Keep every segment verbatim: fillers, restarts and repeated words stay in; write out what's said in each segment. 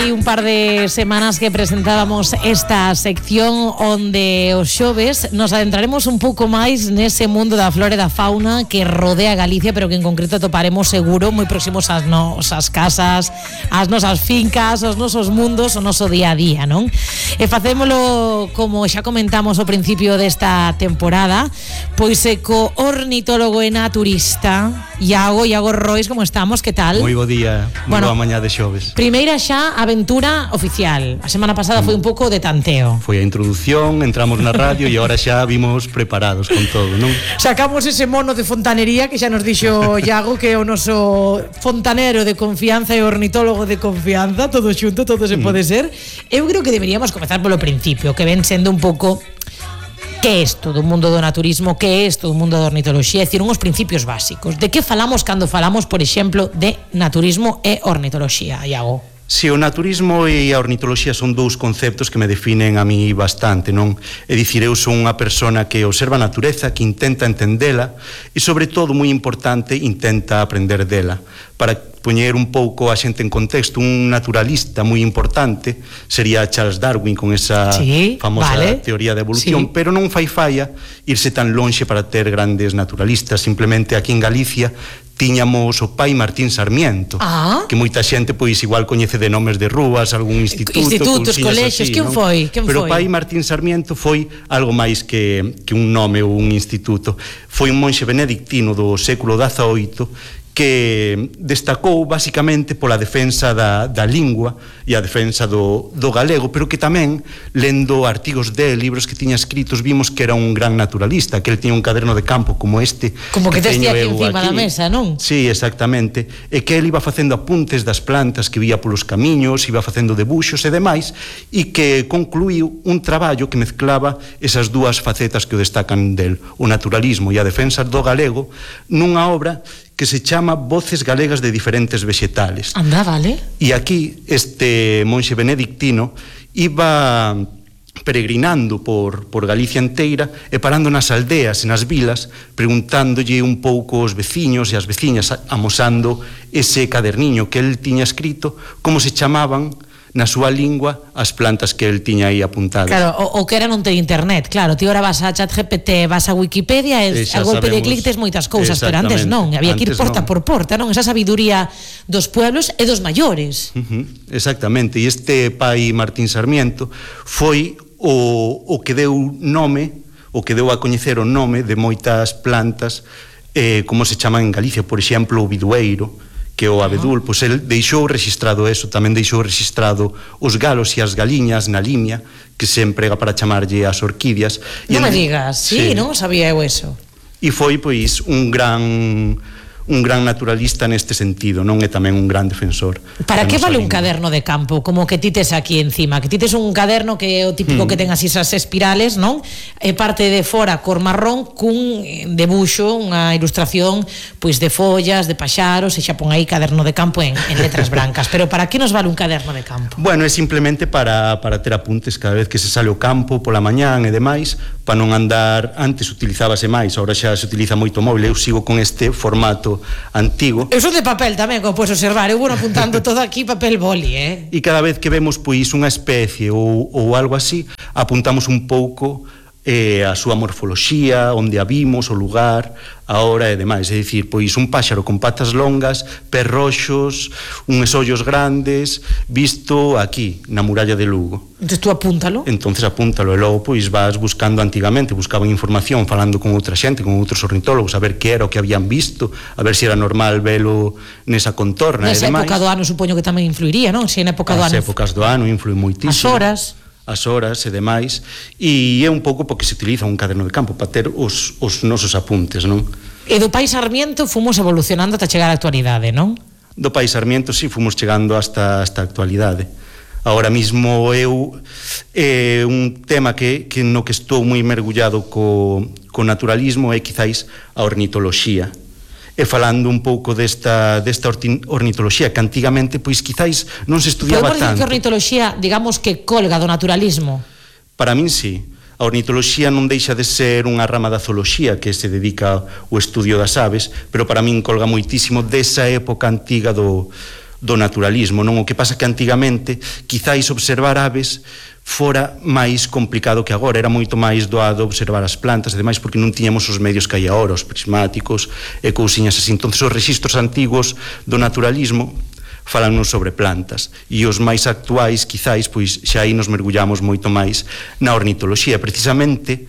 Un par de semanas que presentábamos esta sección onde os xoves nos adentraremos un pouco máis nese mundo da flora e da fauna que rodea Galicia, pero que en concreto toparemos seguro moi próximos ás nosas casas, ás nosas fincas, aos nosos mundos, o noso día a día, non? E facémolo, como xa comentamos ao principio desta temporada, pois e co ornitólogo e naturista Iago, Iago Rois, como estamos? Que tal? Moi bo día, moi bueno, boa mañá de xoves. Primeira xa aventura oficial. A semana pasada foi un pouco de tanteo. Foi a introdución, entramos na radio e agora xa vimos preparados con todo, non? Sacamos ese mono de fontanería que xa nos dixo Iago que é o noso fontanero de confianza e ornitólogo de confianza, todo xunto, todo se pode ser. Eu creo que deberíamos comezar polo principio, que ven sendo un pouco que é isto do mundo do naturismo, que é isto do mundo da ornitoloxía, é dicir, unhos principios básicos. De que falamos cando falamos, por exemplo, de naturismo e ornitoloxía, Iago? Si, o naturismo e a ornitoloxía son dous conceptos que me definen a mí bastante, non? É dicir, eu son unha persona que observa a natureza, que intenta entendela e, sobre todo, moi importante, intenta aprender dela. Para poñer un pouco a xente en contexto, un naturalista moi importante sería Charles Darwin con esa sí, famosa vale. teoría de evolución, sí. Pero non fai falla irse tan lonxe para ter grandes naturalistas. Simplemente aquí en Galicia tiñamos o pai Martín Sarmiento, ah. que moita xente pois igual coñece de nomes de rúas, algún instituto, institutos, colexios, quen foi? Quen Pero o pai Martín Sarmiento foi algo máis que, que un nome ou un instituto. Foi un monxe benedictino do século dezaoito que destacou basicamente pola defensa da, da lingua e a defensa do, do galego, pero que tamén, lendo artigos de libros que tiña escritos, vimos que era un gran naturalista, que ele tiña un caderno de campo como este, como que, que teño aquí encima aquí. da mesa, non? Sí, exactamente, e que ele iba facendo apuntes das plantas que vía polos camiños, iba facendo debuxos e demais, e que concluiu un traballo que mezclaba esas dúas facetas que o destacan del, o naturalismo e a defensa do galego, nunha obra que se chama Voces Galegas de Diferentes Vegetales. Anda, vale. E aquí este monxe benedictino iba peregrinando por, por Galicia inteira e parando nas aldeas e nas vilas, preguntándolle un pouco aos veciños e as veciñas, amosando ese caderniño que el tiña escrito, como se chamaban na súa lingua as plantas que el tiña aí apuntadas. Claro, o, o que era non ter internet, claro, ti ora vas a ChatGPT, vas a Wikipedia e, e a golpe sabemos, de clic tes moitas cousas, pero antes non, había que ir porta non. por porta, non? Esa sabiduría dos pueblos e dos maiores. Uh-huh, exactamente, e este pai Martín Sarmiento foi o, o que deu nome, o que deu a coñecer o nome de moitas plantas, eh, como se chaman en Galicia, por exemplo, o bidueiro, que o abedul, pois el deixou registrado eso, tamén deixou registrado os galos e as galiñas na limia, que se emprega para chamarlle as orquídeas. Non me digas, sí, sí, non sabía eu eso. E foi, pois, un gran un gran naturalista neste sentido, non? É tamén un gran defensor. Para que vale un caderno de campo, como que ti tes aquí encima? Que ti tes un caderno que é o típico hmm. que ten así esas espirales, non? E parte de fora cor marrón cun debuxo, unha ilustración pois de follas, de paxaros, e xa pon aí caderno de campo en, en letras brancas. Pero para que nos vale un caderno de campo? Bueno, é simplemente para, para ter apuntes cada vez que se sale ao campo, pola mañán e demais, para non andar, antes utilizábase máis, agora xa se utiliza moito móvil, eu sigo con este formato antigo. Eu son de papel tamén, como podes observar, eu vou apuntando todo aquí, papel boli, eh? E cada vez que vemos pois unha especie ou, ou algo así, apuntamos un pouco eh, a súa morfoloxía, onde a vimos, o lugar, a hora e demais. É dicir, pois un páxaro con patas longas, pés roxos, uns ollos grandes, visto aquí, na muralla de Lugo. Entón tú apúntalo? Entonces apúntalo, e logo pois vas buscando antigamente, buscaban información, falando con outra xente, con outros ornitólogos, a ver que era o que habían visto, a ver se era normal velo nesa contorna e demais. Nesa época do ano supoño que tamén influiría, non? Se na época do ano. As épocas do ano influen moitísimo. As horas. as horas e demais, e é un pouco porque se utiliza un caderno de campo para ter os, os nosos apuntes, non? E do pai Sarmiento fomos evolucionando ata chegar á actualidade, non? Do pai Sarmiento si, sí, fomos chegando hasta, hasta a actualidade. Ahora mismo eu é eh, un tema que, que no que estou moi mergullado co, co naturalismo é quizáis a ornitoloxía. E falando un pouco desta, desta ornitoloxía que antigamente, pois quizáis non se estudiaba tanto. Podemos dicir que a ornitoloxía, digamos que colga do naturalismo? Para min sí. A ornitoloxía non deixa de ser unha rama da zooloxía que se dedica ao estudio das aves, pero para min colga moitísimo desa época antiga do, do naturalismo, non? O que pasa que antigamente quizáis observar aves fora máis complicado que agora, era moito máis doado observar as plantas e demais porque non tiñamos os medios que hai agora, os prismáticos e cousiñas así. Entón, os registros antigos do naturalismo falannos sobre plantas e os máis actuais, quizáis, pois xa aí nos mergullamos moito máis na ornitoloxía. Precisamente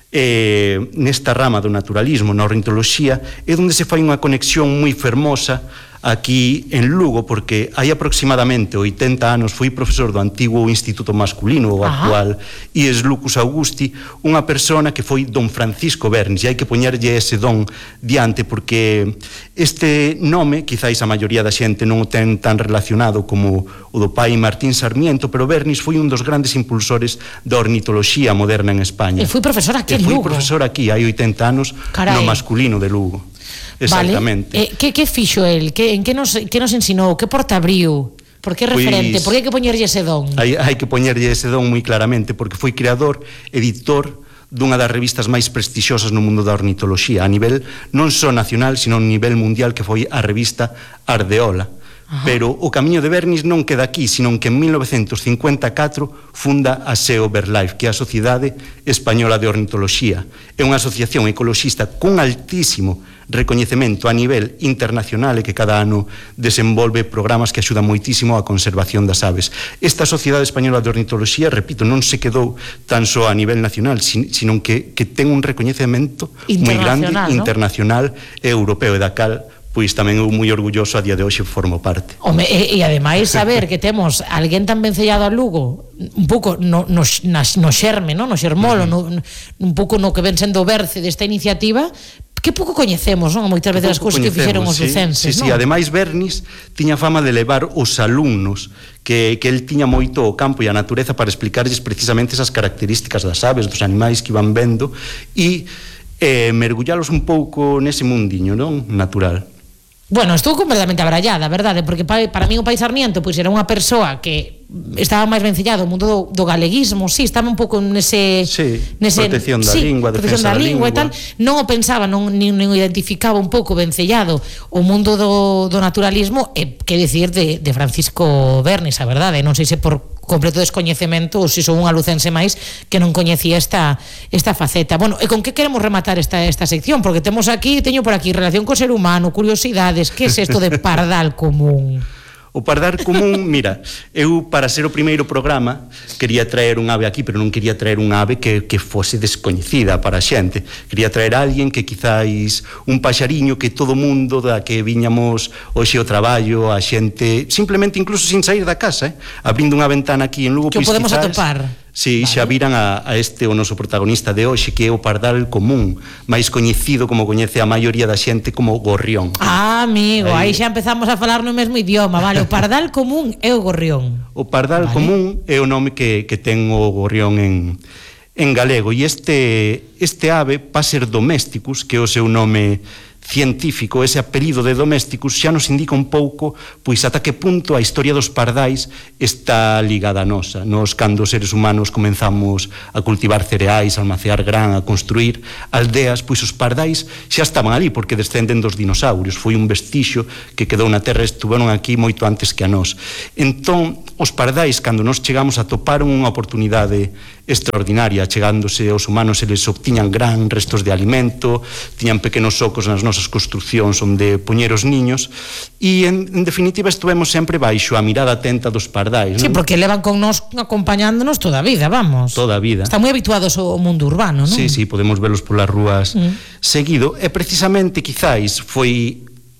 eh, nesta rama do naturalismo, na ornitoloxía, é onde se fai unha conexión moi fermosa aquí en Lugo, porque hai aproximadamente oitenta anos fui profesor do antigo Instituto Masculino, o actual I E S Lucus Augusti, unha persona que foi don Francisco Bernis, e hai que poñerlle ese don diante, porque este nome, quizáis a maioría da xente non o ten tan relacionado como o do pai Martín Sarmiento, pero Bernis foi un dos grandes impulsores da ornitoloxía moderna en España. E foi profesor aquí en Lugo. E foi profesor aquí, hai oitenta anos, Carai. No Masculino de Lugo. Exactamente. Vale. Eh, que, que fixo el? Que, en que nos, que nos ensinou? Que porta abriu? Por que referente? Pues, por que hai que poñerlle ese don? Hai, hai que poñerlle ese don moi claramente, porque foi creador, editor dunha das revistas máis prestixosas no mundo da ornitoloxía, a nivel non só nacional, sino a nivel mundial, que foi a revista Ardeola. Ajá. Pero o camiño de Bernis non queda aquí, sino que en mil novecentos cincuenta e catro funda a S E O BirdLife, que é a Sociedade Española de Ornitoloxía. É unha asociación ecoloxista con altísimo recoñecemento a nivel internacional e que cada ano desenvolve programas que axudan moitísimo á conservación das aves. Esta Sociedade Española de Ornitoloxía, repito, non se quedou tan só a nivel nacional, sino que, que ten un recoñecemento moi grande, ¿no? Internacional e europeo, e da cal pois tamén eu moi orgulloso a día de hoxe formo parte. Home, e, e ademais saber que temos alguén tan vencellado a Lugo, un pouco no, no, no xerme, no, no xermolo, uh -huh. no, un pouco no que ven sendo o berce desta iniciativa, que pouco coñecemos, non? Moitas veces as cousas que fixeron os lucenses, sí, non? Sí, ademais Bernis tiña fama de levar os alumnos, que, que el tiña moito o campo e a natureza para explicarlles precisamente esas características das aves, dos animais que iban vendo, e eh, mergullalos un pouco nese mundiño, non? Natural. Bueno, estou completamente abrallada, verdade? Porque para mí o pai Sarmiento pois era unha persoa que estaba máis vencellado o mundo do, do galeguismo, sí, estaba un pouco nese, sí, nese protección da sí, lingua, protección da, da lingua, lingua e tal, non o pensaba, non, nin, nin o identificaba un pouco vencellado o mundo do, do naturalismo, e que decir de, de Francisco Bernis, a verdade, non sei se por completo descoñecemento ou se son unha lucense máis que non coñecía esta, esta faceta. Bueno, e con que queremos rematar esta, esta sección? Porque temos aquí, teño por aquí relación co ser humano, curiosidades, que é isto de pardal común? O pardal común, mira, eu para ser o primeiro programa quería traer un ave aquí, pero non quería traer un ave que, que fose descoñecida para a xente. Quería traer a alguén que quizáis un paxariño que todo mundo da que viñamos hoxe o traballo, a xente, simplemente incluso sin sair da casa, eh? Abrindo unha ventana aquí en Lugo, que pois, podemos quizás, atopar. Sí, vale. Xa viran a, a este o noso protagonista de hoxe, que é o pardal común, máis coñecido como coñece a maioría da xente como gorrión. Ah, amigo, aí, aí xa empezamos a falar no mesmo idioma, vale, o pardal común é o gorrión. O pardal vale. común é o nome que, que ten o gorrión en, en galego, e este, este ave, Passer domesticus, que é o seu nome científico, ese apelido de domésticos, xa nos indica un pouco pois ata que punto a historia dos pardais está ligada a nosa. Nos, cando os seres humanos comenzamos a cultivar cereais, a almacear gran, a construir aldeas, pois os pardais xa estaban ali porque descenden dos dinosaurios. Foi un vestixo que quedou na terra, estuveron aquí moito antes que a nós. Entón, os pardais, cando nos chegamos, atoparon unha oportunidade extraordinaria. Chegándose aos humanos, eles obtiñan gran restos de alimento, tiñan pequenos socos nas nosas construcións onde poñer os niños, e en, en definitiva estuvemos sempre baixo a mirada atenta dos pardais, non? Sí, porque levan con nos acompañándonos toda a vida, vamos. Toda a vida. Están moi habituados ao mundo urbano, non? Sí, sí, podemos velos polas rúas mm. seguido, e precisamente quizáis foi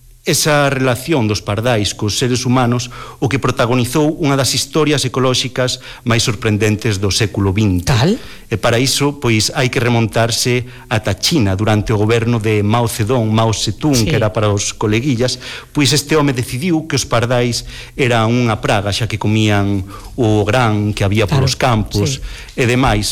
esa relación dos pardais cos seres humanos o que protagonizou unha das historias ecolóxicas máis sorprendentes do século vinte. Tal? E para iso, pois, hai que remontarse ata China durante o goberno de Mao Zedong, Mao Zedong, sí. que era para os coleguillas, pois este home decidiu que os pardais eran unha praga, xa que comían o gran que había claro. polos campos sí. e demais,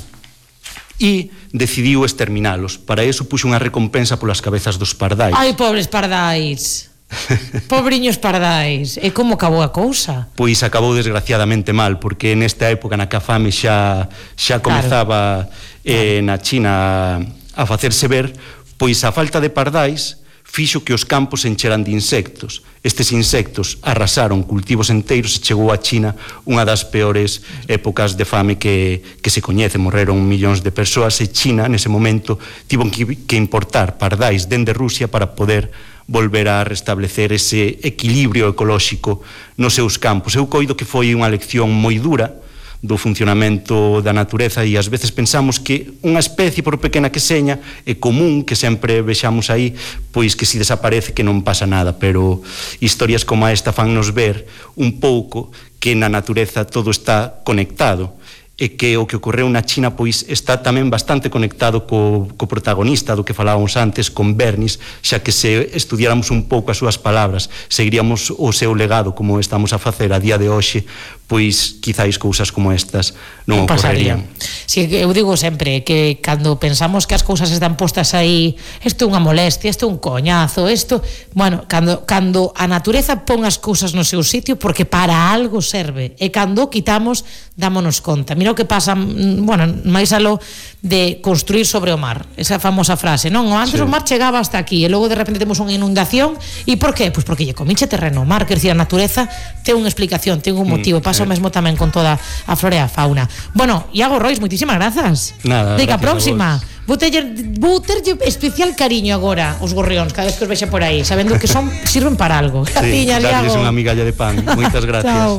e decidiu exterminalos. Para iso puxo unha recompensa polas cabezas dos pardais. Ai, pobres pardais! Pobriños pardais. E como acabou a cousa? Pois acabou desgraciadamente mal, porque nesta época na que a fame xa, xa comezaba claro. eh, claro. na China a, a facerse ver, pois a falta de pardais fixo que os campos se encheran de insectos. Estes insectos arrasaron cultivos enteiros e chegou a China unha das peores épocas de fame que, que se coñece. Morreron millóns de persoas e China, nese momento, tivo que, que importar pardais dende Rusia para poder volver a restablecer ese equilibrio ecolóxico nos seus campos. Eu coido que foi unha lección moi dura do funcionamento da natureza e ás veces pensamos que unha especie, por pequena que seña, é común, que sempre vexamos aí, pois que si desaparece que non pasa nada, pero historias como esta fannos ver un pouco que na natureza todo está conectado e que o que ocorreu na China pois está tamén bastante conectado co, co protagonista do que falábamos antes, con Bernis, xa que se estudiáramos un pouco as súas palabras, seguiríamos o seu legado como estamos a facer a día de hoxe, pois quizáis cousas como estas non ocorrerían. Si, eu digo sempre que cando pensamos que as cousas están postas aí, isto é unha molestia, isto é un coñazo, isto, bueno, cando, cando a natureza pon as cousas no seu sitio porque para algo serve, e cando o quitamos dámonos conta. Mira o que pasa, bueno, máis aló de construir sobre o mar, esa famosa frase, non? O antes sí. O mar chegaba hasta aquí e logo de repente temos unha inundación, e por qué? Pois porque lle comiche terreno o mar, quer dicir, a natureza ten unha explicación, ten un motivo, mm, pasa sí. O mesmo tamén con toda a flora e a fauna. Bueno, Iago Rois, moitísimas grazas. Nada, Dica gracias próxima. Vou terlle especial cariño agora os gorrións cada vez que os vexa por aí, sabendo que son sirven para algo. Sí, darles unha migalla de pan. Moitas gracias. Chao.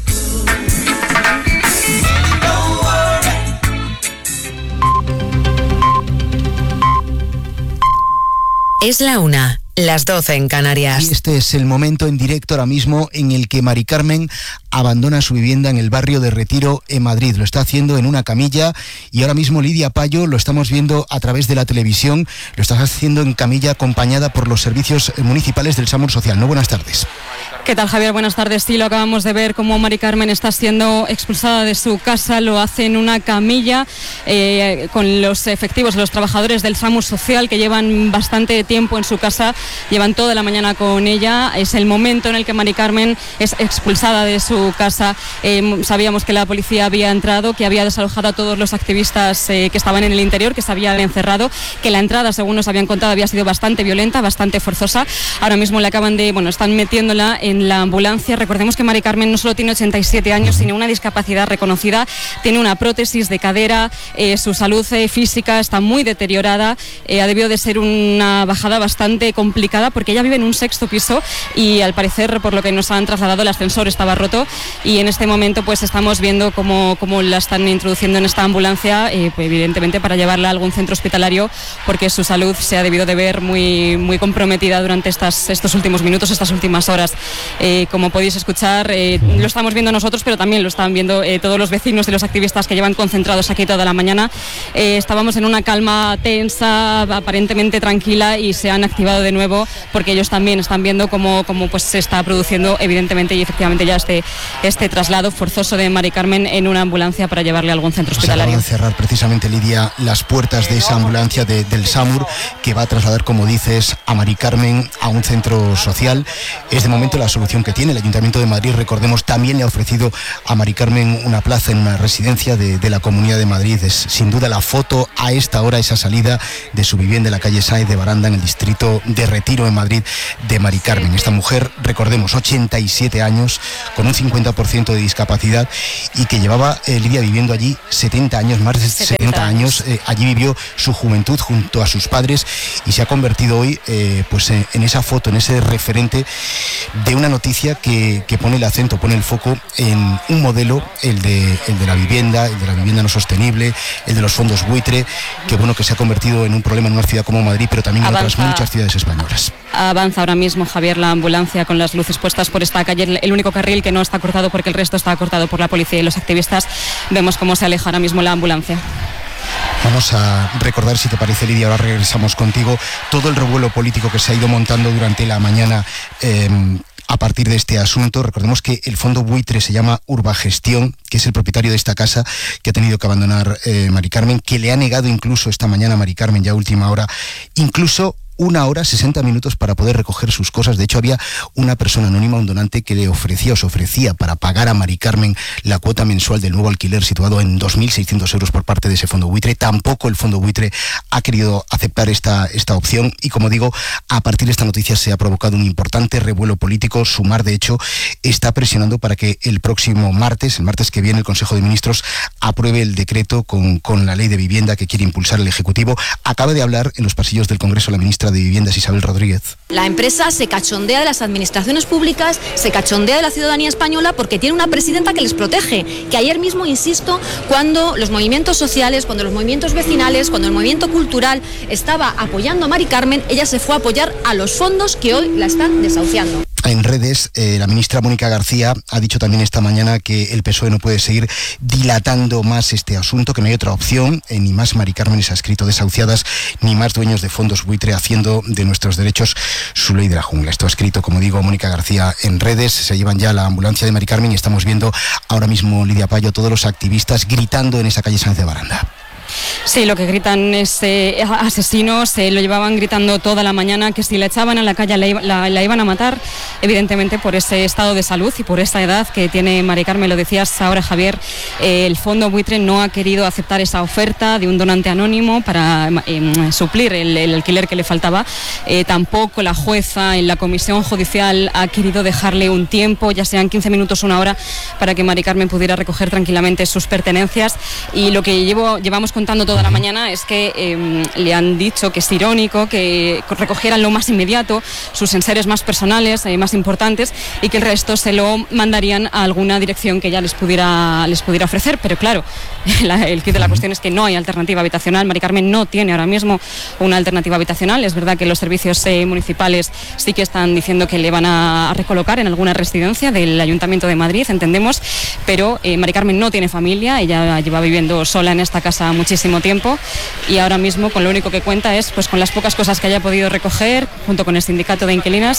Es la una, las doce en Canarias. Y este es el momento en directo ahora mismo en el que Mari Carmen abandona su vivienda en el barrio de Retiro, en Madrid. Lo está haciendo en una camilla y ahora mismo Lidia Payo lo estamos viendo a través de la televisión. Lo está haciendo en camilla acompañada por los servicios municipales del SAMUR Social. ¿No? Buenas tardes. ¿Qué tal, Javier? Buenas tardes. Sí, lo acabamos de ver cómo Mari Carmen está siendo expulsada de su casa. Lo hace en una camilla eh, con los efectivos, los trabajadores del SAMUR Social que llevan bastante tiempo en su casa, llevan toda la mañana con ella. Es el momento en el que Mari Carmen es expulsada de su casa. Eh, sabíamos que la policía había entrado, que había desalojado a todos los activistas eh, que estaban en el interior, que se habían encerrado, que la entrada, según nos habían contado, había sido bastante violenta, bastante forzosa. Ahora mismo le acaban de, bueno, están metiéndola en en la ambulancia. Recordemos que Mari Carmen no solo tiene ochenta y siete años, sino una discapacidad reconocida, tiene una prótesis de cadera, eh, su salud eh, física está muy deteriorada, eh, ha debido de ser una bajada bastante complicada porque ella vive en un sexto piso y al parecer, por lo que nos han trasladado, el ascensor estaba roto y en este momento pues estamos viendo cómo, cómo la están introduciendo en esta ambulancia, eh, pues, evidentemente para llevarla a algún centro hospitalario porque su salud se ha debido de ver muy, muy comprometida durante estas, estos últimos minutos, estas últimas horas. Eh, como podéis escuchar, eh, lo estamos viendo nosotros, pero también lo están viendo eh, todos los vecinos y los activistas que llevan concentrados aquí toda la mañana. Eh, estábamos en una calma tensa, aparentemente tranquila, y se han activado de nuevo porque ellos también están viendo cómo, cómo pues, se está produciendo evidentemente y efectivamente ya este, este traslado forzoso de Mari Carmen en una ambulancia para llevarle a algún centro hospitalario. Se acaban de cerrar precisamente, Lidia, las puertas de esa ambulancia de, del SAMUR que va a trasladar, como dices, a Mari Carmen a un centro social. Es de momento la solución que tiene el Ayuntamiento de Madrid. Recordemos, también le ha ofrecido a Mari Carmen una plaza en una residencia de, de la Comunidad de Madrid. Es sin duda la foto a esta hora, esa salida de su vivienda en la calle Sáenz de Baranda, en el distrito de Retiro, en Madrid, de Mari Carmen. Esta mujer, recordemos, ochenta y siete años, con un cincuenta por ciento de discapacidad y que llevaba, eh, Lidia, viviendo allí setenta años, más de setenta años. Eh, allí vivió su juventud junto a sus padres y se ha convertido hoy eh, pues, eh, en esa foto, en ese referente de una noticia que, que pone el acento, pone el foco en un modelo, el de, el de la vivienda, el de la vivienda no sostenible, el de los fondos buitre, que bueno, que se ha convertido en un problema en una ciudad como Madrid, pero también en Avanza. Otras muchas ciudades españolas. Avanza ahora mismo, Javier, la ambulancia con las luces puestas por esta calle, el único carril que no está cortado porque el resto está cortado por la policía y los activistas. Vemos cómo se aleja ahora mismo la ambulancia. Vamos a recordar, si te parece, Lidia, ahora regresamos contigo, todo el revuelo político que se ha ido montando durante la mañana eh, a partir de este asunto. Recordemos que el fondo buitre se llama Urbagestión, que es el propietario de esta casa que ha tenido que abandonar eh, Mari Carmen, que le ha negado incluso esta mañana a Mari Carmen, ya a última hora, incluso una hora, sesenta minutos para poder recoger sus cosas. De hecho, había una persona anónima, un donante, que le ofrecía, os ofrecía para pagar a Mari Carmen la cuota mensual del nuevo alquiler situado en dos mil seiscientos euros por parte de ese fondo buitre. Tampoco el fondo buitre ha querido aceptar esta, esta opción y, como digo, a partir de esta noticia se ha provocado un importante revuelo político. Sumar, de hecho, está presionando para que el próximo martes, el martes que viene, el Consejo de Ministros apruebe el decreto con, con la ley de vivienda que quiere impulsar el Ejecutivo. Acaba de hablar en los pasillos del Congreso la ministra de Viviendas, Isabel Rodríguez. La empresa se cachondea de las administraciones públicas, se cachondea de la ciudadanía española porque tiene una presidenta que les protege. Que ayer mismo, insisto, cuando los movimientos sociales, cuando los movimientos vecinales, cuando el movimiento cultural estaba apoyando a Mari Carmen, ella se fue a apoyar a los fondos que hoy la están desahuciando. En redes, eh, la ministra Mónica García ha dicho también esta mañana que el P S O E no puede seguir dilatando más este asunto, que no hay otra opción, eh, ni más Mari Carmen se ha escrito desahuciadas, ni más dueños de fondos buitre haciendo de nuestros derechos su ley de la jungla. Esto ha escrito, como digo, Mónica García en redes. Se llevan ya la ambulancia de Mari Carmen y estamos viendo ahora mismo, Lidia Payo, todos los activistas gritando en esa calle Sáenz de Baranda. Sí, lo que gritan es eh, asesinos, eh, lo llevaban gritando toda la mañana, que si la echaban a la calle la, la, la iban a matar, evidentemente por ese estado de salud y por esa edad que tiene Mari Carmen. Lo decías ahora, Javier, eh, el fondo buitre no ha querido aceptar esa oferta de un donante anónimo para eh, suplir el, el alquiler que le faltaba. Eh, tampoco la jueza en la comisión judicial ha querido dejarle un tiempo, ya sean quince minutos, una hora, para que Mari Carmen pudiera recoger tranquilamente sus pertenencias. Y lo que llevo, llevamos contando toda la mañana es que eh, le han dicho que es irónico que recogieran lo más inmediato, sus enseres más personales, eh, más importantes, y que el resto se lo mandarían a alguna dirección que ya les pudiera, les pudiera ofrecer. Pero claro, la, el kit de la cuestión es que no hay alternativa habitacional. Mari Carmen no tiene ahora mismo una alternativa habitacional. Es verdad que los servicios eh, municipales sí que están diciendo que le van a, a recolocar en alguna residencia del Ayuntamiento de Madrid, entendemos, pero eh, Mari Carmen no tiene familia, ella lleva viviendo sola en esta casa muchísimo tiempo y ahora mismo con lo único que cuenta es pues con las pocas cosas que haya podido recoger junto con el sindicato de inquilinas,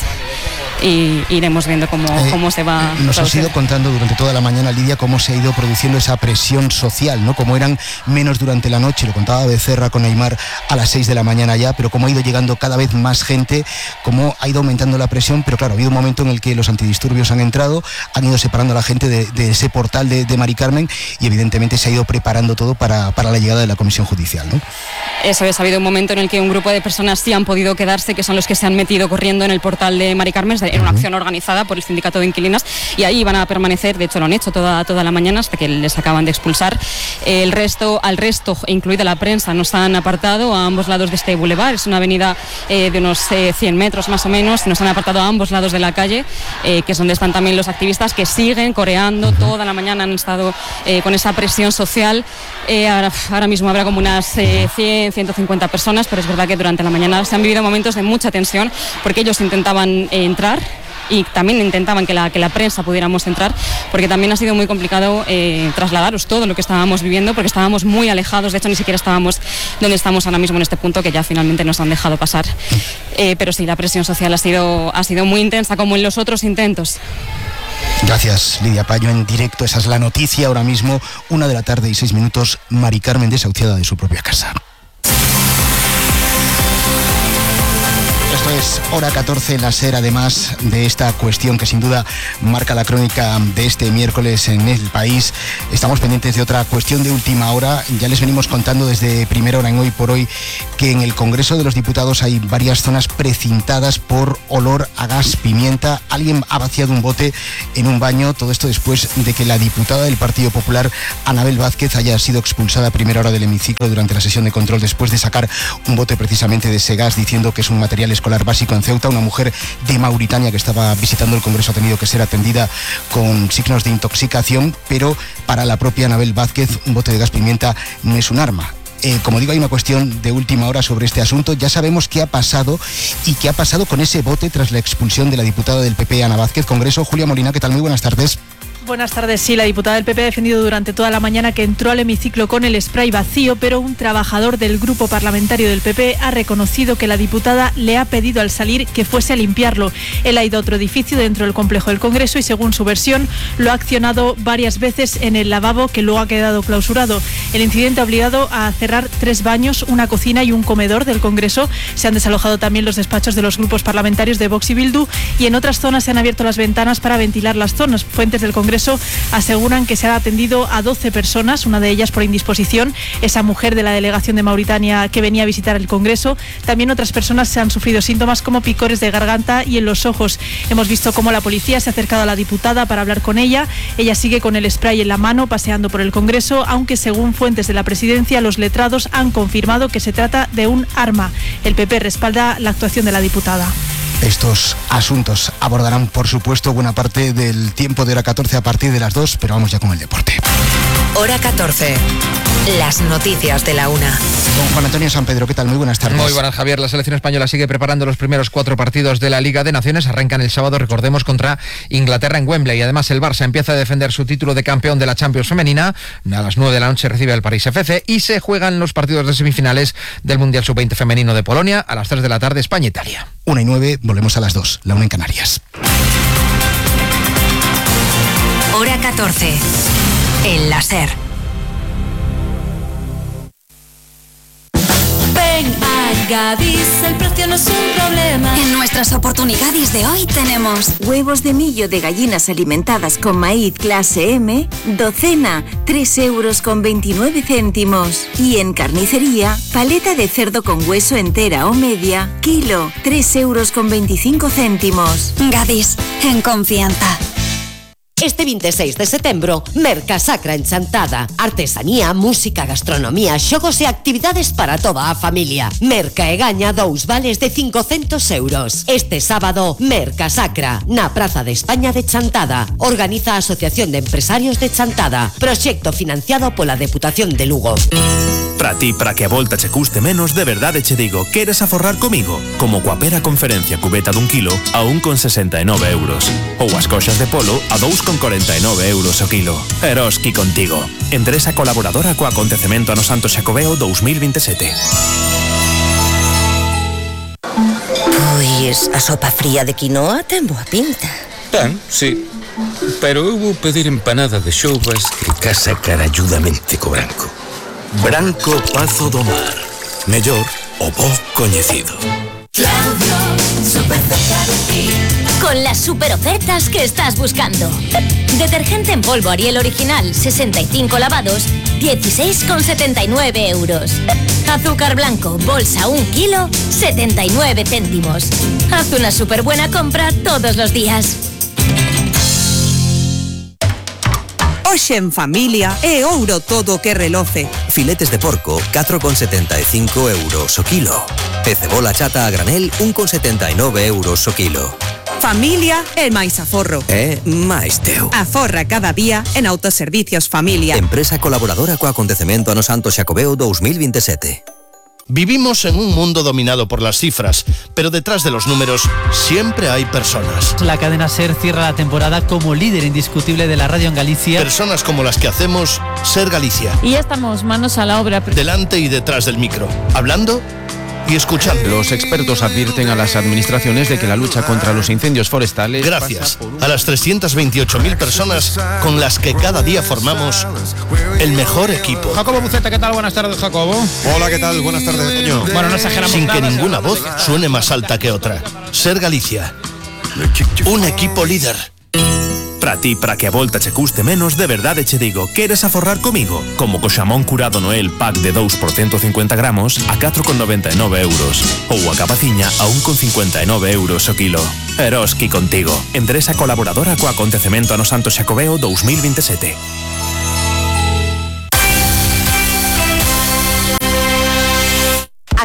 y iremos viendo cómo, eh, cómo se va. Nos has ido contando durante toda la mañana, Lidia, cómo se ha ido produciendo esa presión social, ¿no? Como eran menos durante la noche, lo contaba Becerra con Aymar a las seis de la mañana ya, pero cómo ha ido llegando cada vez más gente, cómo ha ido aumentando la presión, pero claro, ha habido un momento en el que los antidisturbios han entrado, han ido separando a la gente de, de ese portal de, de Mari Carmen y evidentemente se ha ido preparando todo para, para la llegada de la comisión judicial, ¿no? Eso es, ha habido un momento en el que un grupo de personas sí han podido quedarse, que son los que se han metido corriendo en el portal de Mari Carmen, en una acción organizada por el sindicato de inquilinas, y ahí van a permanecer, de hecho lo han hecho toda, toda la mañana hasta que les acaban de expulsar. El resto, al resto, incluida la prensa, nos han apartado a ambos lados de este bulevar. Es una avenida eh, de unos eh, cien metros más o menos, nos han apartado a ambos lados de la calle, eh, que es donde están también los activistas que siguen coreando toda la mañana, han estado eh, con esa presión social. Eh, ahora, ahora mismo habrá como unas eh, cien, ciento cincuenta personas, pero es verdad que durante la mañana se han vivido momentos de mucha tensión porque ellos intentaban eh, entrar y también intentaban que la, que la prensa pudiéramos entrar, porque también ha sido muy complicado eh, trasladaros todo lo que estábamos viviendo, porque estábamos muy alejados, de hecho ni siquiera estábamos donde estamos ahora mismo en este punto, que ya finalmente nos han dejado pasar. Eh, pero sí, la presión social ha sido, ha sido muy intensa, como en los otros intentos. Gracias, Lidia Payo, en directo. Esa es la noticia ahora mismo, una de la tarde y seis minutos, Mari Carmen desahuciada de su propia casa. Esto es Hora catorce, la SER, además de esta cuestión que sin duda marca la crónica de este miércoles en el país. Estamos pendientes de otra cuestión de última hora. Ya les venimos contando desde primera hora en Hoy por Hoy que en el Congreso de los Diputados hay varias zonas precintadas por olor a gas pimienta. Alguien ha vaciado un bote en un baño. Todo esto después de que la diputada del Partido Popular, Anabel Vázquez, haya sido expulsada a primera hora del hemiciclo durante la sesión de control después de sacar un bote precisamente de ese gas, diciendo que es un material escolar básico en Ceuta. Una mujer de Mauritania que estaba visitando el Congreso ha tenido que ser atendida con signos de intoxicación, pero para la propia Anabel Vázquez un bote de gas pimienta no es un arma. Eh, como digo, hay una cuestión de última hora sobre este asunto. Ya sabemos qué ha pasado y qué ha pasado con ese bote tras la expulsión de la diputada del P P, Ana Vázquez. Congreso, Julia Molina, ¿qué tal? Muy buenas tardes. Buenas tardes. Sí, la diputada del P P ha defendido durante toda la mañana que entró al hemiciclo con el spray vacío, pero un trabajador del grupo parlamentario del P P ha reconocido que la diputada le ha pedido al salir que fuese a limpiarlo. Él ha ido a otro edificio dentro del complejo del Congreso y, según su versión, lo ha accionado varias veces en el lavabo, que luego ha quedado clausurado. El incidente ha obligado a cerrar tres baños, una cocina y un comedor del Congreso. Se han desalojado también los despachos de los grupos parlamentarios de Vox y Bildu, y en otras zonas se han abierto las ventanas para ventilar las zonas. Fuentes del Congreso aseguran que se ha atendido a doce personas, una de ellas por indisposición, esa mujer de la delegación de Mauritania que venía a visitar el Congreso. También otras personas se han sufrido síntomas como picores de garganta y en los ojos. Hemos visto cómo la policía se ha acercado a la diputada para hablar con ella. Ella sigue con el spray en la mano paseando por el Congreso, aunque según fuentes de la presidencia, los letrados han confirmado que se trata de un arma. El P P respalda la actuación de la diputada. Estos asuntos abordarán, por supuesto, buena parte del tiempo de hora catorce a partir de las dos, pero vamos ya con el deporte. Hora catorce. Las noticias de la una. Don Juan Antonio San Pedro, ¿qué tal? Muy buenas tardes. Muy buenas, Javier. La selección española sigue preparando los primeros cuatro partidos de la Liga de Naciones. Arrancan el sábado, recordemos, contra Inglaterra en Wembley. Además, el Barça empieza a defender su título de campeón de la Champions femenina. A las nueve de la noche recibe al París F C y se juegan los partidos de semifinales del Mundial sub veinte femenino de Polonia. A las tres de la tarde, España-Italia. Una y nueve, volvemos a las dos. La una en Canarias. Hora catorce. El láser. Ven a Gadis, el precio no es un problema. En nuestras oportunidades de hoy tenemos huevos de millo de gallinas alimentadas con maíz clase M, docena, tres euros con veintinueve céntimos. Y en carnicería, paleta de cerdo con hueso entera o media, kilo, tres euros con veinticinco céntimos. Gadis, en confianza. Este veintiséis de setembro, Mercasacra en Chantada. Artesanía, música, gastronomía, xogos e actividades para toda a familia. Merca e gaña dous vales de cincocentos euros. Este sábado, Mercasacra, na Praza de España de Chantada. Organiza a Asociación de Empresarios de Chantada. Proxecto financiado pola Deputación de Lugo. Para ti, para que a volta che custe menos, de verdade che digo, queres aforrar comigo? Como coa pera conferencia cubeta dun kilo a un con sesenta e nove euros. Ou as coxas de polo a dous con cuarenta e nove euros o kilo. Eroski contigo. Empresa colaboradora co acontecemento ano Santo Xacobeo dous mil veintisiete. Pois a sopa fría de quinoa ten boa pinta. Ten, sí. Pero eu vou pedir empanada de xoubas que casa caralludamente co branco. Branco Pazo do Mar. Mellor o bo coñecido. Claudio, super cerca de ti. Con las super ofertas que estás buscando. Detergente en polvo Ariel original, sesenta y cinco lavados, dieciséis con setenta y nueve euros. Azúcar blanco, bolsa un kilo, setenta y nueve céntimos. Haz una super buena compra todos los días. Hoxe en familia é ouro todo o que reloce. Filetes de porco, catro con setenta e cinco euros o kilo. E cebola chata a granel, un con setenta e nove euros o kilo. Familia é máis aforro. É máis teu. Aforra cada día en Autoservicios Familia. Empresa colaboradora co acontecemento ano Santo Xacobeo dous mil veintisiete. Vivimos en un mundo dominado por las cifras, pero detrás de los números siempre hay personas. La cadena SER cierra la temporada como líder indiscutible de la radio en Galicia. Personas como las que hacemos SER Galicia. Y ya estamos manos a la obra. Delante y detrás del micro, hablando y escuchando. Los expertos advierten a las administraciones de que la lucha contra los incendios forestales... Gracias a las trescientas veintiocho mil personas con las que cada día formamos el mejor equipo. Jacobo Buceta, ¿qué tal? Buenas tardes, Jacobo. Hola, ¿qué tal? Buenas tardes, Toño. Bueno, no exageramos. Sin que ninguna voz suene más alta que otra. SER Galicia. Un equipo líder. Para ti, para que a volta che custe menos, de verdade che digo, queres aforrar comigo? Como co xamón curado Noel pack de dous por ciento cincuenta gramos a catro con noventa e nove euros. Ou a capaciña a un con cincuenta e nove euros o kilo. Eroski contigo. Empresa colaboradora co acontecemento ano Santo Xacobeo dous mil veintisiete. A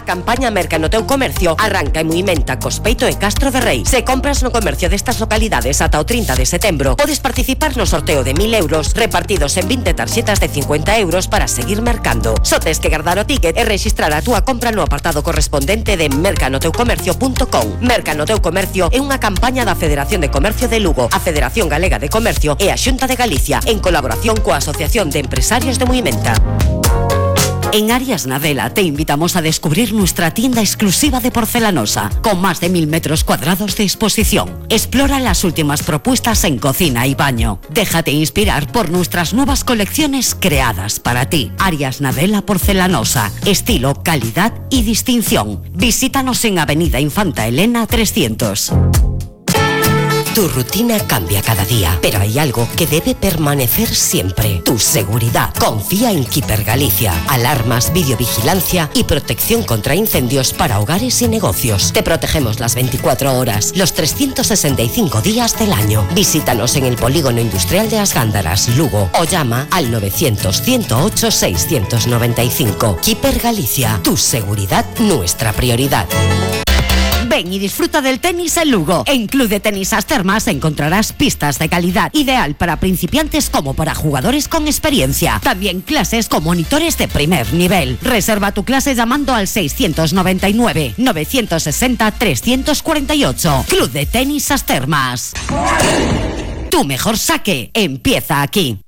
campaña Merca no teu comercio arranca en Muimenta, Cospeito e Castro de Rei. Se compras no comercio destas localidades ata o trinta de setembro, podes participar no sorteo de mil euros repartidos en vinte tarxetas de cincuenta euros para seguir mercando. Só tes que guardar o ticket e registrar a túa compra no apartado correspondente de merca no teu comercio punto com. Merca no teu comercio é unha campaña da Federación de Comercio de Lugo, a Federación Galega de Comercio e a Xunta de Galicia, en colaboración coa Asociación de Empresarios de Muimenta. En Arias Nadela te invitamos a descubrir nuestra tienda exclusiva de porcelanosa, con más de mil metros cuadrados de exposición. Explora las últimas propuestas en cocina y baño. Déjate inspirar por nuestras nuevas colecciones creadas para ti. Arias Nadela Porcelanosa, estilo, calidad y distinción. Visítanos en Avenida Infanta Elena trescientos. Tu rutina cambia cada día, pero hay algo que debe permanecer siempre: tu seguridad. Confía en Keeper Galicia. Alarmas, videovigilancia y protección contra incendios para hogares y negocios. Te protegemos las veinticuatro horas, los trescientos sesenta y cinco días del año. Visítanos en el Polígono Industrial de As Gándaras, Lugo, o llama al novecientos, ciento ocho, seiscientos noventa y cinco. Keeper Galicia. Tu seguridad, nuestra prioridad. Ven y disfruta del tenis en Lugo. En Club de Tenis As Termas encontrarás pistas de calidad, ideal para principiantes como para jugadores con experiencia. También clases con monitores de primer nivel. Reserva tu clase llamando al seiscientos noventa y nueve, novecientos sesenta, trescientos cuarenta y ocho. Club de Tenis As Termas. Tu mejor saque empieza aquí.